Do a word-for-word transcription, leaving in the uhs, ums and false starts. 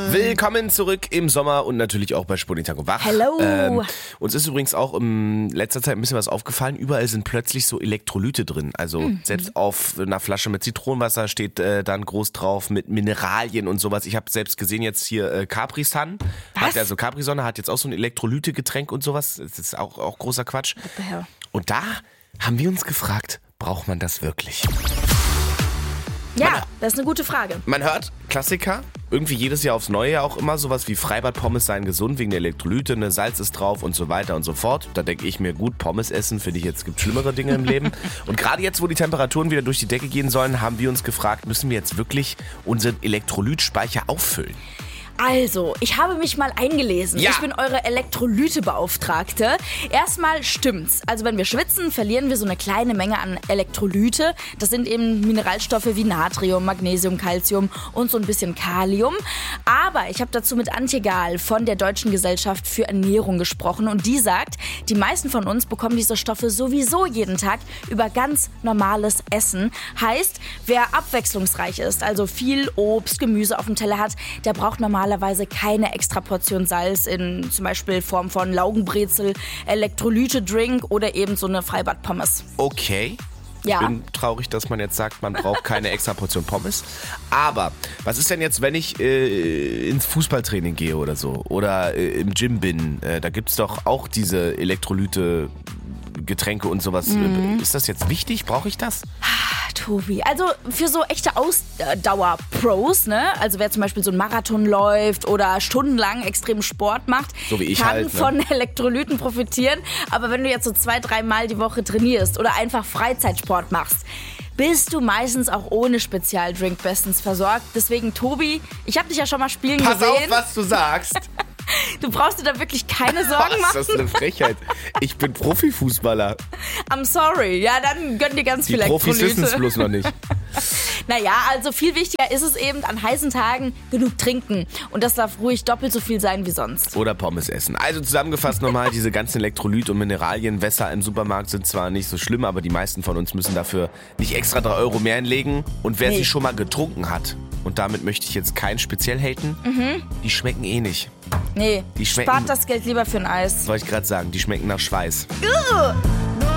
Willkommen zurück im Sommer und natürlich auch bei Sponitango Wach. Hello. Ähm, uns ist übrigens auch in letzter Zeit ein bisschen was aufgefallen. Überall sind plötzlich so Elektrolyte drin. Also mhm. selbst auf einer Flasche mit Zitronenwasser steht äh, dann groß drauf mit Mineralien und sowas. Ich habe selbst gesehen jetzt hier äh, Capri-Sun. Hat also Capri-Sonne hat jetzt auch so ein Elektrolyte-Getränk und sowas. Das ist auch, auch großer Quatsch. What the hell? Und da haben wir uns gefragt, braucht man das wirklich? Ja, Man- das ist eine gute Frage. Man hört Klassiker, irgendwie jedes Jahr aufs Neue auch immer sowas wie Freibad-Pommes seien gesund wegen der Elektrolyte, ne, Salz ist drauf und so weiter und so fort. Da denke ich mir, gut, Pommes essen, finde ich jetzt, gibt schlimmere Dinge im Leben. Und gerade jetzt, wo die Temperaturen wieder durch die Decke gehen sollen, haben wir uns gefragt, müssen wir jetzt wirklich unseren Elektrolytspeicher auffüllen? Also, ich habe mich mal eingelesen. Ja. Ich bin eure Elektrolytebeauftragte. Erstmal stimmt's. Also, wenn wir schwitzen, verlieren wir so eine kleine Menge an Elektrolyte. Das sind eben Mineralstoffe wie Natrium, Magnesium, Calcium und so ein bisschen Kalium. Aber ich habe dazu mit Antje Gahl von der Deutschen Gesellschaft für Ernährung gesprochen. Und die sagt, die meisten von uns bekommen diese Stoffe sowieso jeden Tag über ganz normales Essen. Heißt, wer abwechslungsreich ist, also viel Obst, Gemüse auf dem Teller hat, der braucht normalerweise keine extra Portion Salz in zum Beispiel Form von Laugenbrezel, Elektrolyte-Drink oder eben so eine Freibad-Pommes. Okay. Ja. Ich bin traurig, dass man jetzt sagt, man braucht keine extra Portion Pommes. Aber was ist denn jetzt, wenn ich äh, ins Fußballtraining gehe oder so? Oder äh, im Gym bin? Äh, da gibt's doch auch diese Elektrolyte, Getränke und sowas. Mhm. Ist das jetzt wichtig? Brauche ich das? Tobi, also für so echte Ausdauer-Pros, ne? Also wer zum Beispiel so einen Marathon läuft oder stundenlang extremen Sport macht, so wie ich kann halt, ne? von Elektrolyten profitieren. Aber wenn du jetzt so zwei, dreimal die Woche trainierst oder einfach Freizeitsport machst, bist du meistens auch ohne Spezialdrink bestens versorgt. Deswegen, Tobi, ich habe dich ja schon mal spielen Pass gesehen. auf, was du sagst. Du brauchst dir da wirklich keine Sorgen Was, machen. das ist eine Frechheit. Ich bin Profifußballer. I'm sorry. Ja, dann gönn dir ganz Die viel Profis Elektrolyte. wissen es bloß noch nicht. Naja, also viel wichtiger ist es eben, an heißen Tagen genug trinken. Und das darf ruhig doppelt so viel sein wie sonst. Oder Pommes essen. Also zusammengefasst nochmal, diese ganzen Elektrolyt- und Mineralienwässer im Supermarkt sind zwar nicht so schlimm, aber die meisten von uns müssen dafür nicht extra drei Euro mehr hinlegen. Und wer Nee. sie schon mal getrunken hat, und damit möchte ich jetzt kein speziell haten, Mhm. die schmecken eh nicht. Nee, Die schmecken- spart das Geld lieber für ein Eis. Wollte ich gerade sagen, die schmecken nach Schweiß. Ugh.